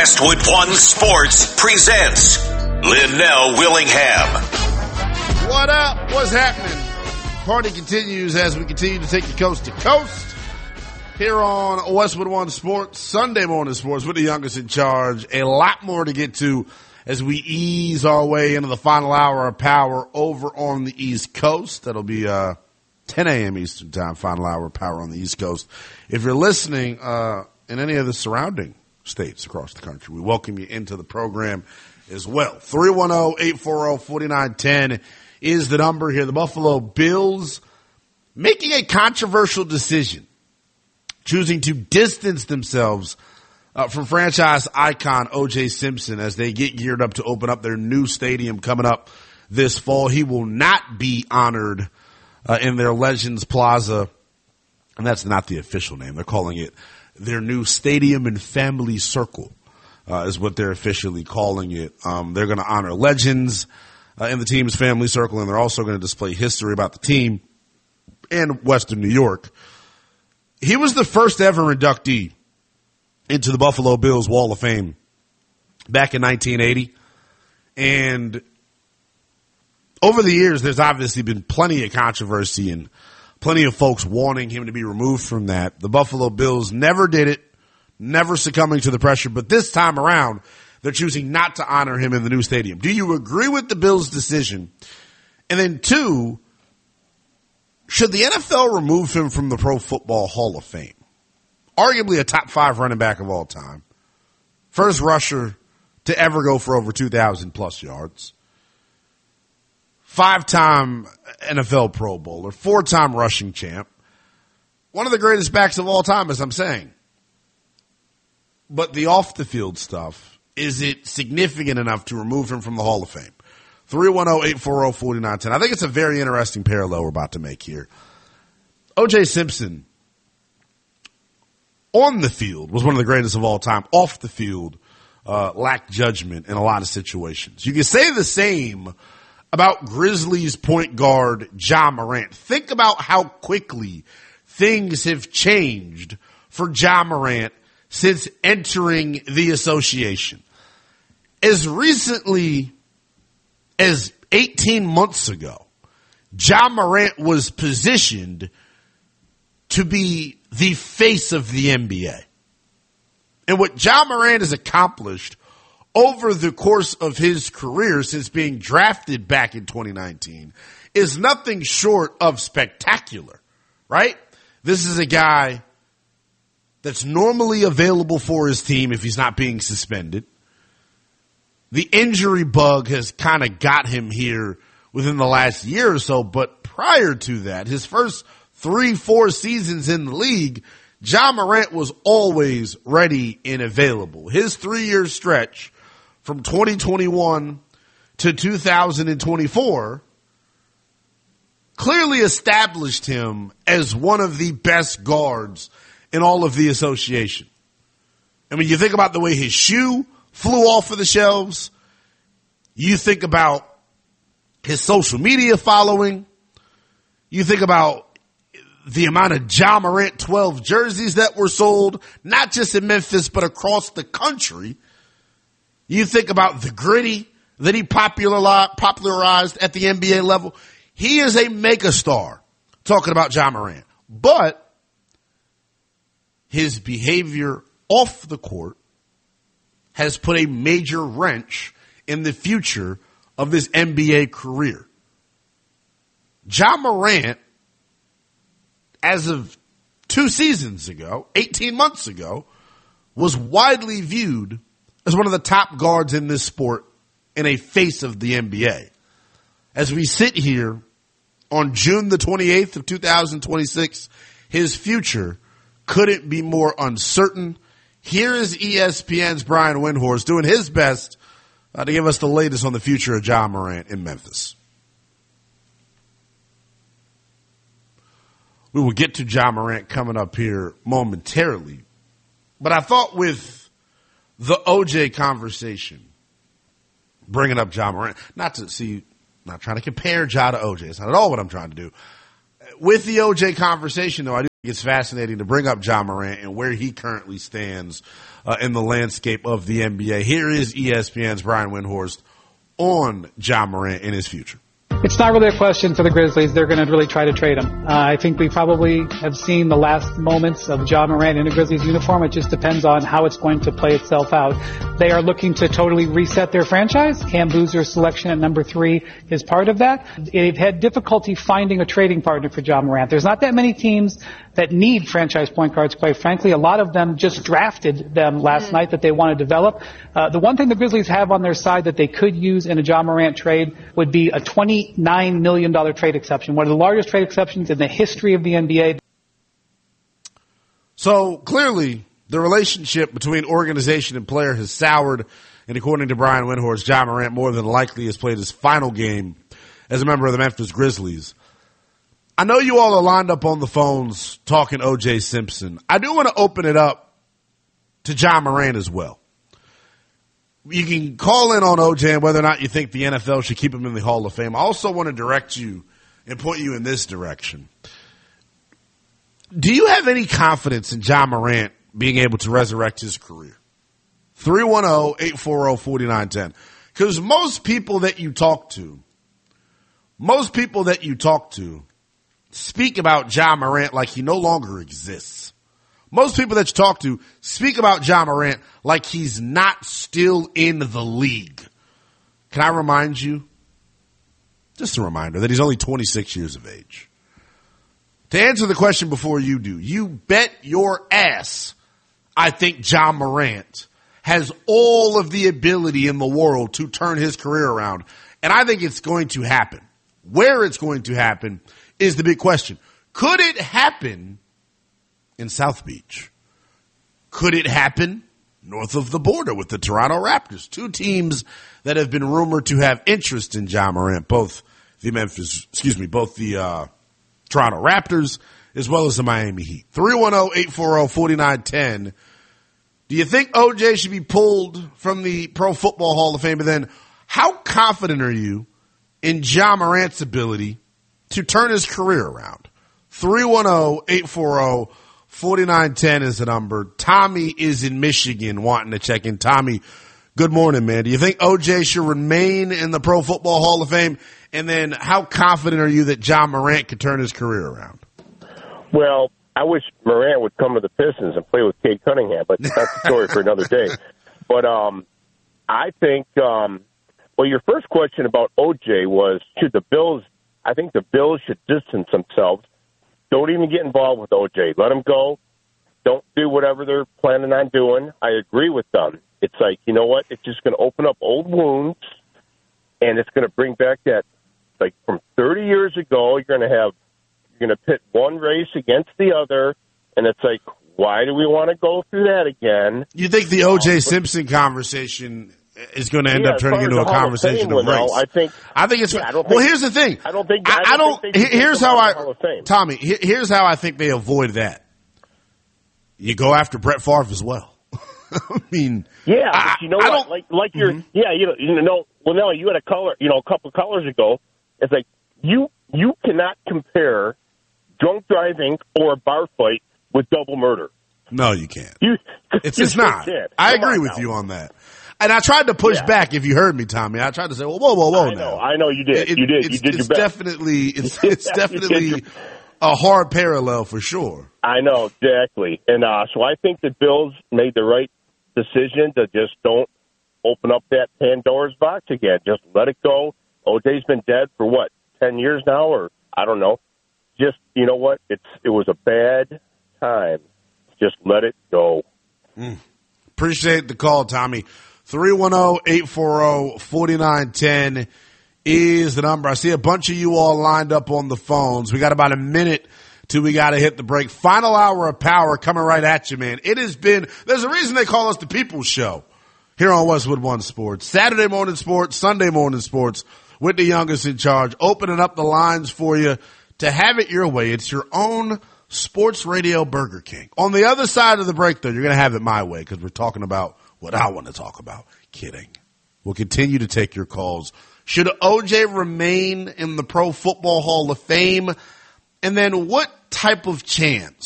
Westwood One Sports presents Linnell Willingham. What up? What's happening? Party continues as we continue to take you coast to coast here on Westwood One Sports, Sunday morning sports with the youngest in charge. A lot more to get to as we ease our way into the final hour of power over on the East Coast. That'll be 10 a.m. Eastern time, final hour of power on the East Coast. If you're listening in any of the surrounding states across the country, we welcome you into the program as well. 310-840-4910 is the number here. The Buffalo Bills making a controversial decision, choosing to distance themselves from franchise icon O.J. Simpson as they get geared up to open up their new stadium coming up this fall. He will not be honored in their Legends Plaza, and that's not the official name. They're calling it their new Stadium and Family Circle, is what they're officially calling it. They're going to honor legends in the team's family circle, and they're also going to display history about the team and Western New York. He was the first ever inductee into the Buffalo Bills Wall of Fame back in 1980. And over the years, there's obviously been plenty of controversy and plenty of folks wanting him to be removed from that. The Buffalo Bills never did it, never succumbing to the pressure, but this time around, they're choosing not to honor him in the new stadium. Do you agree with the Bills' decision? And then two, should the NFL remove him from the Pro Football Hall of Fame? Arguably a top 5 running back of all time. First rusher to ever go for over 2,000 plus yards. 5-time NFL Pro Bowler, 4-time rushing champ. One of the greatest backs of all time, as I'm saying. But the off-the-field stuff, is it significant enough to remove him from the Hall of Fame? 310-840-4910. I think it's a very interesting parallel we're about to make here. O.J. Simpson, on the field, was one of the greatest of all time. Off the field, lacked judgment in a lot of situations. You can say the same about Grizzlies point guard Ja Morant. Think about how quickly things have changed for Ja Morant since entering the association. As recently as 18 months ago, Ja Morant was positioned to be the face of the NBA. And what Ja Morant has accomplished over the course of his career since being drafted back in 2019 is nothing short of spectacular, right? This is a guy that's normally available for his team if he's not being suspended. The injury bug has kind of got him here within the last year or so, but prior to that, his first 3-4 seasons in the league, Ja Morant was always ready and available. His 3-year stretch from 2021 to 2024 clearly established him as one of the best guards in all of the association. I mean, you think about the way his shoe flew off of the shelves. You think about his social media following. You think about the amount of Ja Morant 12 jerseys that were sold, not just in Memphis, but across the country. You think about the gritty that he popularized at the NBA level. He is a megastar, talking about Ja Morant. But his behavior off the court has put a major wrench in the future of his NBA career. Ja Morant, as of 2 seasons ago, 18 months ago, was widely viewed as one of the top guards in this sport and a face of the NBA. As we sit here on June the 28th of 2026, his future couldn't be more uncertain. Here is ESPN's Brian Windhorst doing his best to give us the latest on the future of Ja Morant in Memphis. We will get to Ja Morant coming up here momentarily. But I thought with the OJ conversation, bringing up Ja Morant, not trying to compare Ja to OJ. It's not at all what I'm trying to do. With the OJ conversation, though, I do It's fascinating to bring up Ja Morant and where he currently stands in the landscape of the NBA. Here is ESPN's Brian Windhorst on Ja Morant and his future. It's not really a question for the Grizzlies. They're going to really try to trade him. I think we probably have seen the last moments of Ja Morant in a Grizzlies uniform. It just depends on how it's going to play itself out. They are looking to totally reset their franchise. Cam Boozer's selection at number 3 is part of that. They've had difficulty finding a trading partner for Ja Morant. There's not that many teams that need franchise point guards, quite frankly. A lot of them just drafted them last night that they want to develop. The one thing the Grizzlies have on their side that they could use in a Ja Morant trade would be a $29 million trade exception, one of the largest trade exceptions in the history of the NBA. So clearly, the relationship between organization and player has soured, and according to Brian Windhorst, Ja Morant more than likely has played his final game as a member of the Memphis Grizzlies. I know you all are lined up on the phones talking O.J. Simpson. I do want to open it up to Ja Morant as well. You can call in on O.J. and whether or not you think the NFL should keep him in the Hall of Fame. I also want to direct you and point you in this direction. Do you have any confidence in Ja Morant being able to resurrect his career? 310-840-4910. Because most people that you talk to speak about Ja Morant like he no longer exists. Most people that you talk to speak about Ja Morant like he's not still in the league. Can I remind you, just a reminder, that he's only 26 years of age? To answer the question before you do, you bet your ass I think Ja Morant has all of the ability in the world to turn his career around. And I think it's going to happen. Where it's going to happen is the big question. Could it happen in South Beach? Could it happen north of the border with the Toronto Raptors? Two teams that have been rumored to have interest in Ja Morant, both the Toronto Raptors as well as the Miami Heat. 310-840-4910. Do you think OJ should be pulled from the Pro Football Hall of Fame? And then how confident are you in Ja Morant's ability to turn his career around? 310-840-4910 is the number. Tommy is in Michigan wanting to check in. Tommy, good morning, man. Do you think OJ should remain in the Pro Football Hall of Fame? And then how confident are you that Ja Morant could turn his career around? Well, I wish Morant would come to the Pistons and play with Cade Cunningham, but that's a story for another day. But I think, your first question about OJ was, should the Bills, I think the Bills should distance themselves. Don't even get involved with OJ. Let him go. Don't do whatever they're planning on doing. I agree with them. It's like, you know what? It's just going to open up old wounds, and it's going to bring back that, like, from 30 years ago, you're going to pit one race against the other, and it's like, why do we want to go through that again? You think the O.J. Simpson conversation is going to end up turning into a conversation of race? I think it's. Well, here's the thing. Tommy, here's how I think they avoid that. You go after Brett Favre as well. I mean, yeah, but you know what? Like you're, Well, you had a caller, a couple of callers ago. It's like you cannot compare drunk driving or a bar fight with double murder. No, you can't. It's not. Can't. I agree with you on that. And I tried to push back. If you heard me, Tommy, I tried to say, "Well, whoa, now." I know you did. You did your best. It's definitely a hard parallel for sure. I know exactly, and so I think the Bills made the right decision to just don't open up that Pandora's box again. Just let it go. OJ's been dead for 10 years now, or I don't know. Just, you know what? It was a bad time. Just let it go. Appreciate the call, Tommy. 310-840-4910 is the number. I see a bunch of you all lined up on the phones. We got about a minute till we got to hit the break. Final hour of power coming right at you, man. There's a reason they call us the People's Show here on Westwood One Sports. Saturday morning sports, Sunday morning sports with the youngest in charge, opening up the lines for you to have it your way. It's your own sports radio Burger King. On the other side of the break, though, you're going to have it my way because we're talking about what I want to talk about. Kidding. We'll continue to take your calls. Should OJ remain in the Pro Football Hall of Fame? And then what type of chance